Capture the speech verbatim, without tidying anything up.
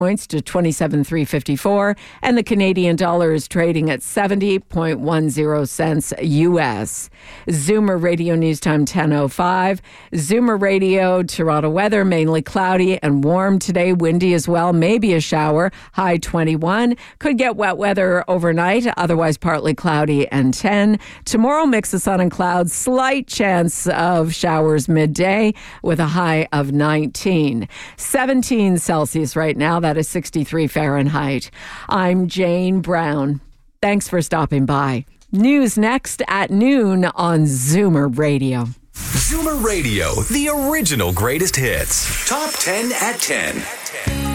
points to twenty-seven thousand three hundred fifty-four, and the Canadian dollar is trading at seventy point one zero cents U S. Zoomer Radio News Time ten oh five. Zoomer Radio, Toronto weather, mainly cloudy and warm today, windy as well, maybe a shower, high twenty-one. Could get wet weather overnight, otherwise partly cloudy and ten. Tomorrow, mix of sun and clouds, slight chance of showers midday with a high of nineteen. seventeen Celsius right now, that is sixty-three Fahrenheit. I'm Jane Brown. Thanks for stopping by. News next at noon on Zoomer Radio. Zoomer Radio, the original greatest hits. Top ten at ten.